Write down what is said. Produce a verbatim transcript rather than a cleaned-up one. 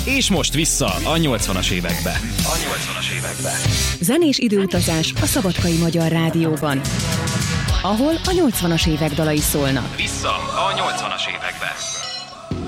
És most vissza a nyolcvanas évekbe. A nyolcvanas évekbe. Zenés időutazás a Szabadkai Magyar Rádióban, ahol a nyolcvanas évek dalai szólnak. Vissza a nyolcvanas évekbe.